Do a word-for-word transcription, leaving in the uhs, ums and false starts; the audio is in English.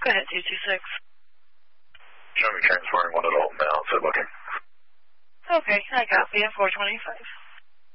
Go ahead, two two six. Show me transporting one adult now, so looking. Okay, I copy at four twenty-five.